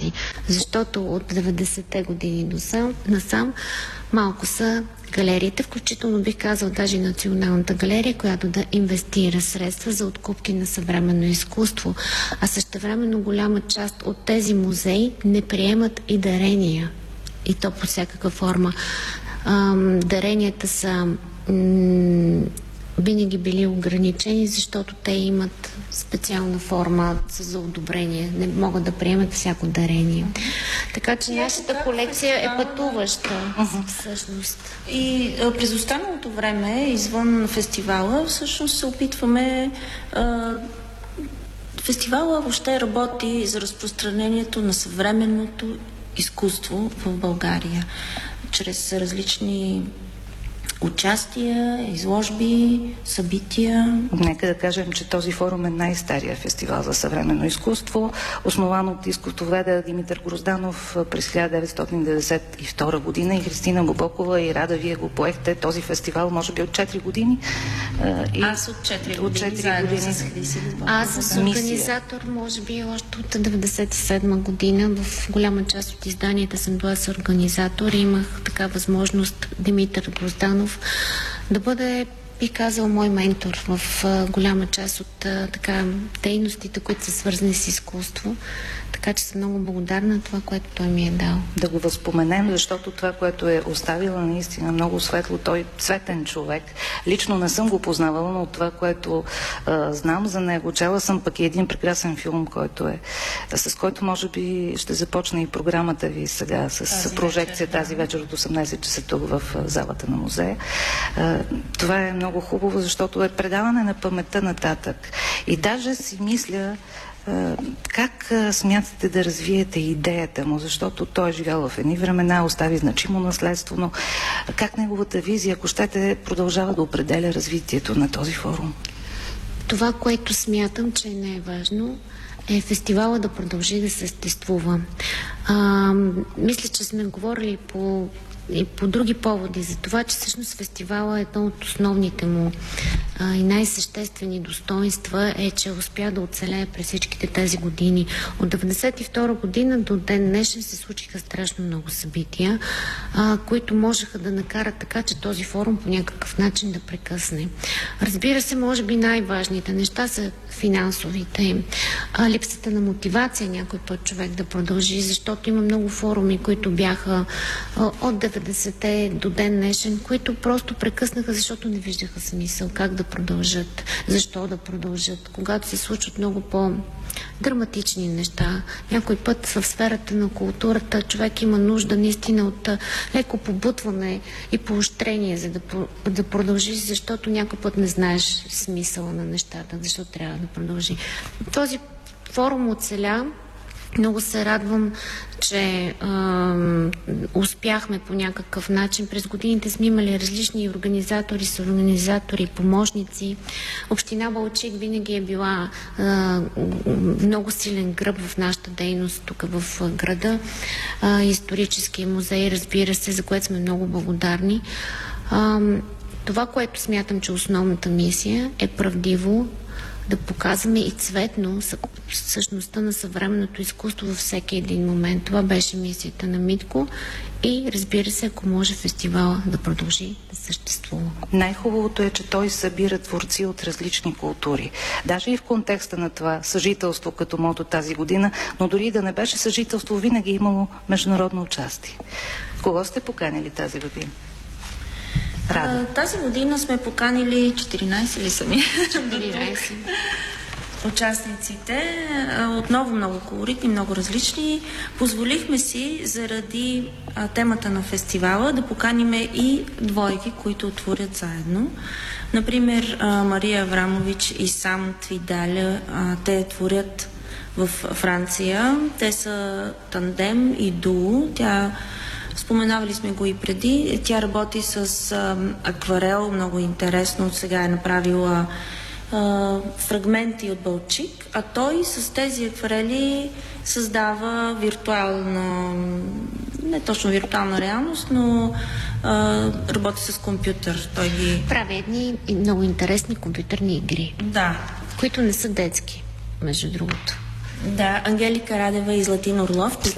работи. Защото от 90-те години насам малко са галериите, включително бих казал даже Националната галерия, която да инвестира средства за откупки на съвременно изкуство. А същевременно голяма част от тези музеи не приемат и дарения. И то по всякаква форма. Даренията са винаги били ограничени, защото те имат специална форма за одобрение. Не могат да приемат всяко дарение. Така че нашата колекция е пътуваща, всъщност. И през останалото време, извън фестивала, всъщност се опитваме... Фестивала въобще работи за разпространението на съвременното изкуство в България. Чрез различни участия, изложби, събития. Нека да кажем, че този форум е най-стария фестивал за съвременно изкуство, основан от изкуствоведа Димитър Грозданов през 1992 година и Христина Бобокова и Рада, вие го поехте този фестивал, може би от 4 години. Аз от 4 години. Аз с организатор, може би още от 1997 година. В голяма част от изданията съм била с организатор и имах така възможност Димитър Грозданов да бъде, би казал, мой ментор в голяма част от дейностите, които са свързани с изкуство. Така че съм много благодарна на това, което той ми е дал. Да го възпоменем, защото това, което е оставила, наистина много светло. Той цветен човек. Лично не съм го познавала, но това, което знам за него, чела съм пък и един прекрасен филм, с който може би ще започне и програмата ви сега с прожекция тази вечер от 18 часа тук в залата на музея. Това е много хубаво, защото е предаване на паметта нататък. И даже си мисля, как смятате да развиете идеята му, защото той е живял в едни времена, остави значимо наследство, но как неговата визия, ако щете, продължава да определя развитието на този форум? Това, което смятам, че не е важно, е фестивала да продължи да съществува. Мисля, че сме говорили и по други поводи за това, че всъщност фестивала е едно от основните му и най-съществени достоинства е, че успя да оцелее през всичките тези години. От 1992 година до ден днешен се случиха страшно много събития, които можеха да накарат така, че този форум по някакъв начин да прекъсне. Разбира се, може би най-важните неща са финансовите, липсата на мотивация някой път човек да продължи, защото има много форуми, които бяха от 90-те до ден днешен, които просто прекъснаха, защото не виждаха смисъл как да продължат, защо да продължат. Когато се случват много по-драматични неща, някой път в сферата на културата човек има нужда наистина от леко побутване и поощрение, за да продължи, защото някой път не знаеш смисъла на нещата, защо трябва да продължи. Този форум оцеля. Много се радвам, че успяхме по някакъв начин. През годините сме имали различни организатори, помощници. Община Балчик винаги е била много силен гръб в нашата дейност тук в града. Историческия музей, разбира се, за което сме много благодарни. Това, което смятам, че основната мисия е правдиво да показваме и цветно същността на съвременното изкуство във всеки един момент. Това беше мисията на Митко и, разбира се, ако може фестивала да продължи да съществува. Най-хубавото е, че той събира творци от различни култури. Даже и в контекста на това съжителство като мото тази година, но дори да не беше съжителство, винаги имало международно участие. Кого сте поканили тази година? Тази година сме поканили 14 ли сами? 14 участниците. Отново много колоритни, много различни. Позволихме си, заради темата на фестивала, да поканиме и двойки, които творят заедно. Например, Мария Аврамович и Сам Твидаля, те творят в Франция. Те са тандем и дуо. Споменавали сме го и преди. Тя работи с акварел, много интересно. Сега е направила фрагменти от Балчик, а той с тези акварели създава виртуална, не точно виртуална реалност, но работи с компютър. Той ги прави едни много интересни компютърни игри. Да. Които не са детски, между другото. Да, Ангелика Радева и Златин Орлов,